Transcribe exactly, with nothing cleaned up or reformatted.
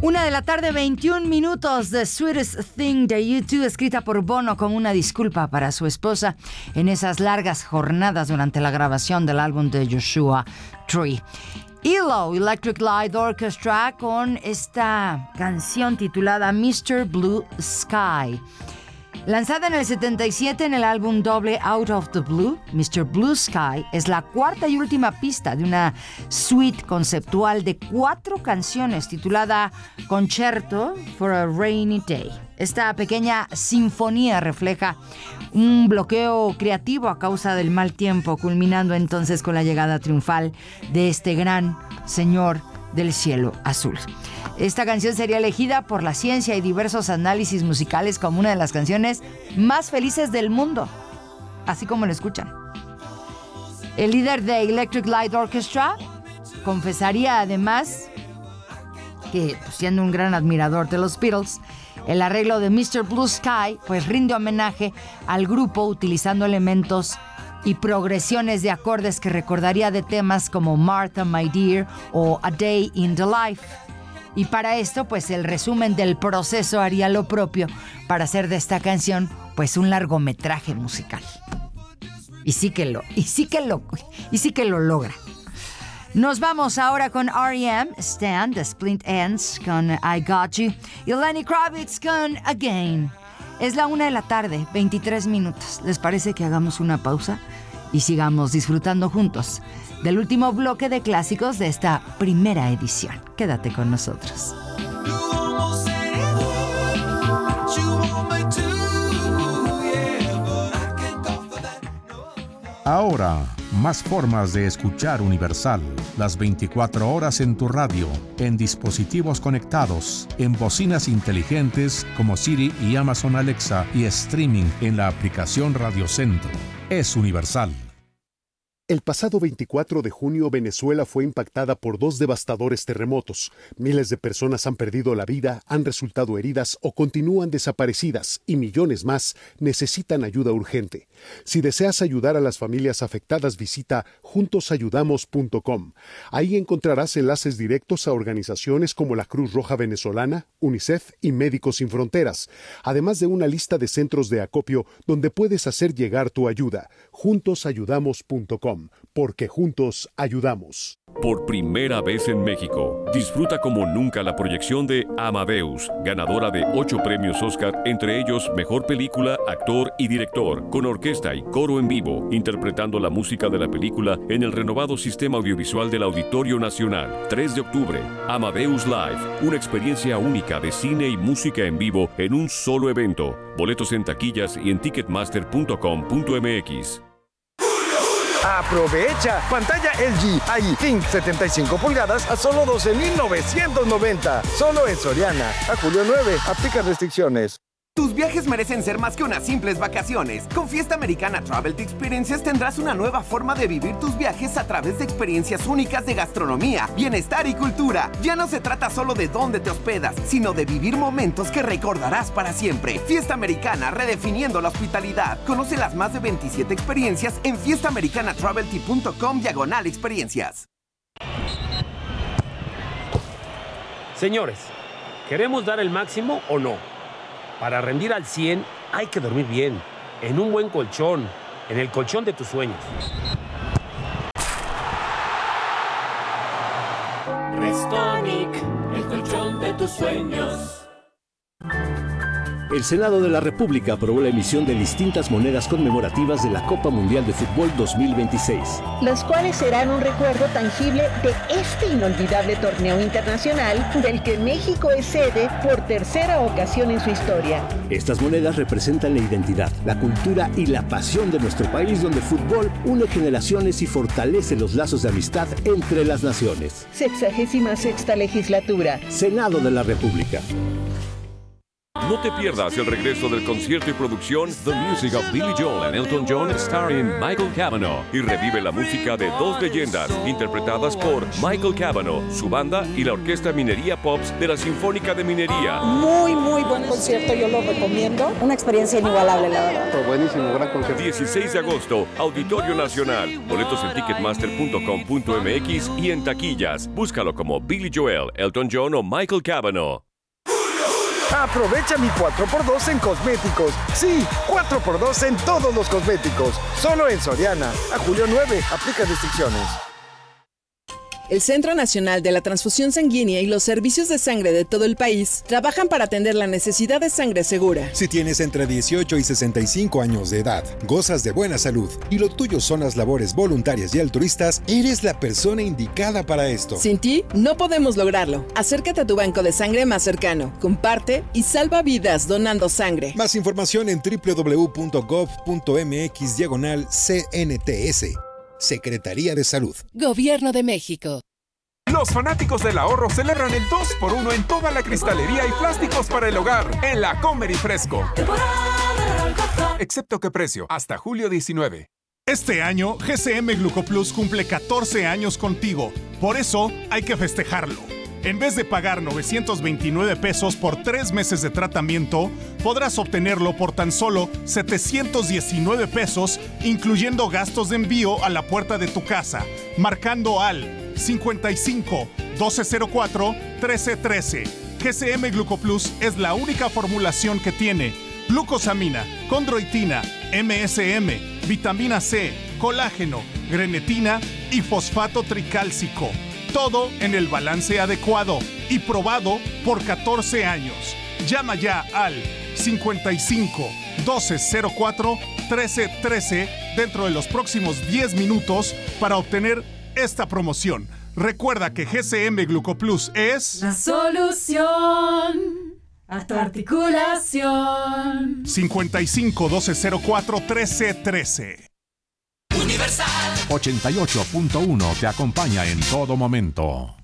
Una de la tarde, veintiún minutos. The Sweetest Thing de U dos, escrita por Bono como una disculpa para su esposa en esas largas jornadas durante la grabación del álbum de Joshua Tree. E L O, Electric Light Orchestra, con esta canción titulada mister Blue Sky. Lanzada en el setenta y siete en el álbum doble Out of the Blue, mister Blue Sky es la cuarta y última pista de una suite conceptual de cuatro canciones titulada Concerto for a Rainy Day. Esta pequeña sinfonía refleja un bloqueo creativo a causa del mal tiempo, culminando entonces con la llegada triunfal de este gran señor del cielo azul. Esta canción sería elegida por la ciencia y diversos análisis musicales como una de las canciones más felices del mundo, así como lo escuchan. El líder de Electric Light Orchestra confesaría además que, pues, siendo un gran admirador de los Beatles, el arreglo de mister Blue Sky pues rinde homenaje al grupo utilizando elementos y progresiones de acordes que recordaría de temas como Martha, My Dear o A Day in the Life. Y para esto, pues el resumen del proceso haría lo propio para hacer de esta canción, pues un largometraje musical. Y sí que lo, y sí que lo, y sí que lo logra. Nos vamos ahora con R E M, Stan, The Split Ends con I Got You y Lenny Kravitz con Again. Es la una de la tarde, veintitrés minutos. ¿Les parece que hagamos una pausa y sigamos disfrutando juntos del último bloque de clásicos de esta primera edición? Quédate con nosotros. Ahora, más formas de escuchar Universal. Las veinticuatro horas en tu radio, en dispositivos conectados, en bocinas inteligentes como Siri y Amazon Alexa y streaming en la aplicación Radio Centro. Es Universal. El pasado veinticuatro de junio, Venezuela fue impactada por dos devastadores terremotos. Miles de personas han perdido la vida, han resultado heridas o continúan desaparecidas y millones más necesitan ayuda urgente. Si deseas ayudar a las familias afectadas, visita juntos ayudamos punto com. Ahí encontrarás enlaces directos a organizaciones como la Cruz Roja Venezolana, UNICEF y Médicos Sin Fronteras, además de una lista de centros de acopio donde puedes hacer llegar tu ayuda. juntos ayudamos punto com. Porque juntos ayudamos. Por primera vez en México, disfruta como nunca la proyección de Amadeus, ganadora de ocho premios Oscar, entre ellos Mejor Película, Actor y Director, con orquesta y coro en vivo, interpretando la música de la película en el renovado sistema audiovisual del Auditorio Nacional. tres de octubre, Amadeus Live, una experiencia única de cine y música en vivo en un solo evento. Boletos en taquillas y en ticketmaster punto com punto m x. ¡Aprovecha! Pantalla L G I Think setenta y cinco pulgadas a solo doce mil novecientos noventa. Solo en Soriana. A julio nueve. Aplica restricciones. Tus viajes merecen ser más que unas simples vacaciones. Con Fiesta Americana Travel Experiences tendrás una nueva forma de vivir tus viajes a través de experiencias únicas de gastronomía, bienestar y cultura. Ya no se trata solo de dónde te hospedas, sino de vivir momentos que recordarás para siempre. Fiesta Americana, redefiniendo la hospitalidad. Conoce las más de veintisiete experiencias en fiesta americana travel punto com diagonal experiencias. Señores, ¿queremos dar el máximo o no? Para rendir al cien hay que dormir bien, en un buen colchón, en el colchón de tus sueños. Restonic, el colchón de tus sueños. El Senado de la República aprobó la emisión de distintas monedas conmemorativas de la Copa Mundial de Fútbol dos mil veintiséis. Las cuales serán un recuerdo tangible de este inolvidable torneo internacional del que México es sede por tercera ocasión en su historia. Estas monedas representan la identidad, la cultura y la pasión de nuestro país, donde el fútbol une generaciones y fortalece los lazos de amistad entre las naciones. Sexagésima sexta legislatura. Senado de la República. No te pierdas el regreso del concierto y producción The Music of Billy Joel and Elton John starring Michael Cavanaugh y revive la música de dos leyendas interpretadas por Michael Cavanaugh, su banda y la Orquesta Minería Pops de la Sinfónica de Minería. Muy, muy buen concierto, yo lo recomiendo. Una experiencia inigualable, la verdad. Fue buenísimo, gran concierto. dieciséis de agosto, Auditorio Nacional. Boletos en ticketmaster punto com punto m x y en taquillas. Búscalo como Billy Joel, Elton John o Michael Cavanaugh. Aprovecha mi cuatro por dos en cosméticos. Sí, cuatro por dos en todos los cosméticos. Solo en Soriana. A julio nueve. Aplica restricciones. El Centro Nacional de la Transfusión Sanguínea y los servicios de sangre de todo el país trabajan para atender la necesidad de sangre segura. Si tienes entre dieciocho y sesenta y cinco años de edad, gozas de buena salud y lo tuyo son las labores voluntarias y altruistas, eres la persona indicada para esto. Sin ti, no podemos lograrlo. Acércate a tu banco de sangre más cercano, comparte y salva vidas donando sangre. Más información en doble u doble u doble u punto gov punto m x diagonal C N T S. Secretaría de Salud. Gobierno de México. Los fanáticos del ahorro celebran el dos por uno en toda la cristalería y plásticos para el hogar en la Comer y Fresco. Excepto que precio, hasta julio diecinueve. Este año, G C M Glucoplus cumple catorce años contigo. Por eso, hay que festejarlo. En vez de pagar novecientos veintinueve pesos por tres meses de tratamiento, podrás obtenerlo por tan solo setecientos diecinueve pesos, incluyendo gastos de envío a la puerta de tu casa, marcando al cincuenta y cinco, doce cero cuatro, trece trece. G C M Glucoplus es la única formulación que tiene glucosamina, condroitina, M S M, vitamina C, colágeno, grenetina y fosfato tricálcico. Todo en el balance adecuado y probado por catorce años. Llama ya al cincuenta y cinco, doce cero cuatro, trece trece dentro de los próximos diez minutos para obtener esta promoción. Recuerda que G C M Glucoplus es la solución a tu articulación. cincuenta y cinco, doce cero cuatro, trece trece. Universal ochenta y ocho punto uno te acompaña en todo momento.